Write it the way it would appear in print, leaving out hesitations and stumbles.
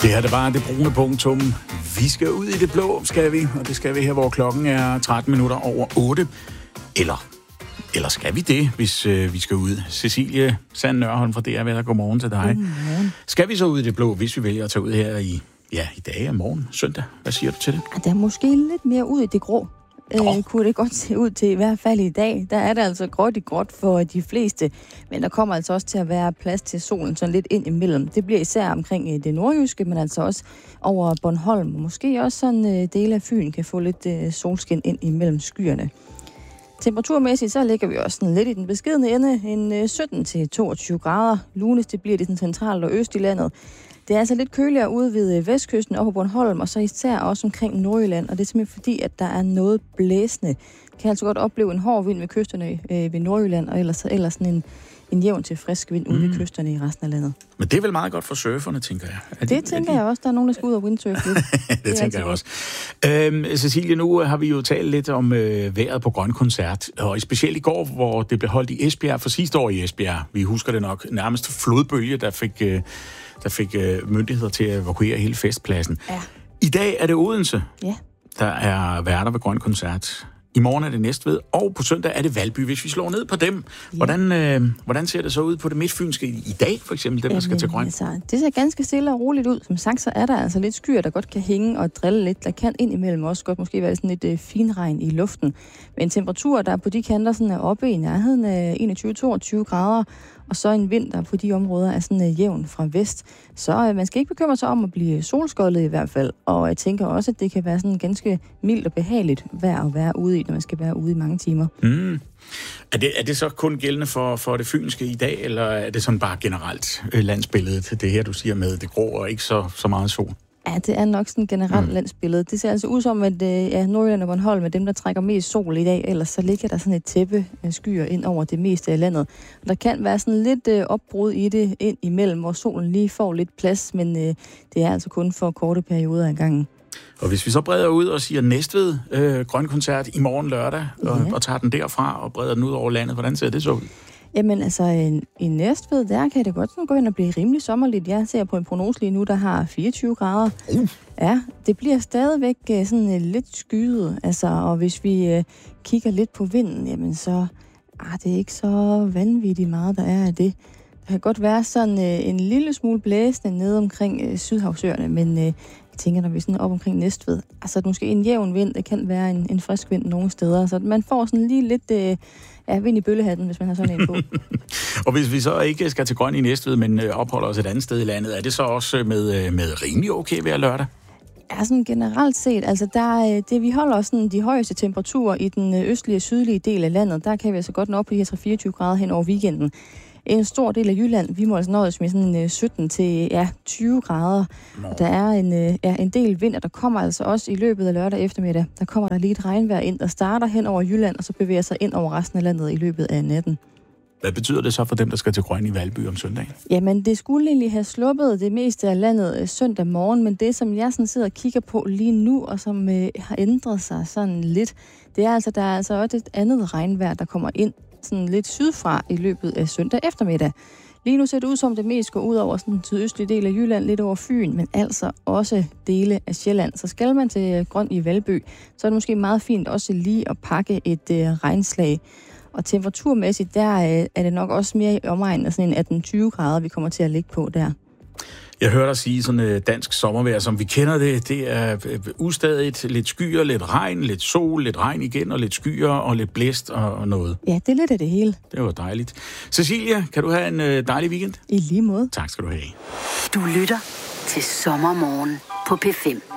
Det her, det var det brune punktum. Vi skal ud i det blå, skal vi. Og det skal vi her, hvor klokken er 13 minutter over 8. Eller skal vi det, hvis vi skal ud? Cecilie Sand Nørholm fra DR, godmorgen til dig. Godmorgen. Skal vi så ud i det blå, hvis vi vælger at tage ud her i dag og morgen, søndag? Hvad siger du til det? Der er måske lidt mere ud i det grå. Kunne det godt se ud til, i hvert fald i dag. Der er det altså gråt i gråt for de fleste, men der kommer altså også til at være plads til solen sådan lidt ind imellem. Det bliver især omkring det nordjyske, men altså også over Bornholm. Måske også sådan dele af Fyn kan få lidt solskin ind imellem skyerne. Temperaturmæssigt så ligger vi også sådan lidt i den beskedne ende, en 17-22 grader. Lunest det bliver det sådan centralt og øst i landet. Det er altså lidt køligere ude ved vestkysten og på Bornholm, og så især også omkring Nordjylland, og det er simpelthen fordi, at der er noget blæsende. Kan altså godt opleve en hård vind ved kysterne ved Nordjylland, og ellers sådan en jævn til frisk vind ude ved kysterne i resten af landet. Men det er vel meget godt for surferne, tænker jeg. Det tænker jeg også. Der er nogen, der skal ud og windsurfe lidt. Det tænker jeg også. Cecilie, nu har vi jo talt lidt om vejret på Grøn Koncert, og specielt i går, hvor det blev holdt i Esbjerg, for sidste år i Esbjerg. Vi husker det nok, nærmest flodbølge, der fik myndigheder til at evakuere hele festpladsen. Ja. I dag er det Odense, der er værter ved Grøn Koncert. I morgen er det Næstved, og på søndag er det Valby. Hvis vi slår ned på dem, hvordan ser det så ud på det midtfynske i dag, for eksempel, dem, der skal til Grøn? Altså, det ser ganske stille og roligt ud. Som sagt, så er der altså lidt skyer, der godt kan hænge og drille lidt. Der kan indimellem også godt måske være sådan lidt finregn i luften. Men temperaturer, der på de kanter sådan er oppe i nærheden af 21-22 grader, og så en vind, der på de områder er sådan jævn fra vest. Så man skal ikke bekymre sig om at blive solskoldet i hvert fald. Og jeg tænker også, at det kan være sådan ganske mildt og behageligt vejr at være ude i, når man skal være ude i mange timer. Er det så kun gældende for det fynske i dag, eller er det sådan bare generelt landsbilledet, det her du siger med det grå og ikke så meget sol? Ja, det er nok sådan generelt landsbillede. Det ser altså ud som, at Nordjylland og Bornholm er dem, der trækker mest sol i dag. Ellers så ligger der sådan et tæppe af skyer ind over det meste af landet. Og der kan være sådan lidt opbrud i det ind imellem, hvor solen lige får lidt plads, men det er altså kun for korte perioder ad gangen. Og hvis vi så breder ud og siger Næstved Grøn Koncert i morgen lørdag, og tager den derfra og breder den ud over landet, hvordan ser det så ud? Jamen altså, i Næstved, der kan det godt sådan gå ind og blive rimelig sommerligt. Jeg ser på en prognose lige nu, der har 24 grader. Ja, det bliver stadigvæk sådan lidt skyet. Altså, og hvis vi kigger lidt på vinden, jamen så det er ikke så vanvittigt meget, der er af det. Der kan godt være sådan en lille smule blæsende nede omkring Sydhavsøerne, men jeg tænker, når vi er sådan op omkring Næstved, altså måske en jævn vind, det kan være en frisk vind nogle steder, så man får sådan lige lidt vind i bøllehatten, hvis man har sådan en på. Og hvis vi så ikke skal til Grøn i Næstved, men opholder os et andet sted i landet, er det så også med rimelig okay hver lørdag? Ja, sådan generelt set, altså vi holder også sådan de højeste temperaturer i den østlige og sydlige del af landet, der kan vi altså godt nå op på de her 24 grader hen over weekenden. En stor del af Jylland, vi må altså nøjes med sådan 17-20 grader. Der er en del vind, og der kommer altså også i løbet af lørdag eftermiddag, der kommer der lige et regnvejr ind, der starter hen over Jylland, og så bevæger sig ind over resten af landet i løbet af natten. Hvad betyder det så for dem, der skal til Grøn i Valby om søndagen? Jamen, det skulle egentlig have sluppet det meste af landet søndag morgen, men det, som jeg sådan sidder og kigger på lige nu, og som har ændret sig sådan lidt, det er altså, der er altså også et andet regnvejr, der kommer ind sådan lidt sydfra i løbet af søndag eftermiddag. Lige nu ser det ud som det mest går ud over sådan den sydøstlige del af Jylland, lidt over Fyn, men altså også dele af Sjælland. Så skal man til Grøn i Valby, så er det måske meget fint også lige at pakke et regnslag. Og temperaturmæssigt, der er det nok også mere i omegnen af sådan en 18-20 grader, vi kommer til at ligge på der. Jeg hørte dig sige sådan dansk sommervejr, som vi kender det. Det er ustadigt, lidt skyer, lidt regn, lidt sol, lidt regn igen, og lidt skyer, og lidt blæst og noget. Ja, det er lidt af det hele. Det var dejligt. Cecilia, kan du have en dejlig weekend? I lige måde. Tak skal du have. Du lytter til Sommermorgen på P5.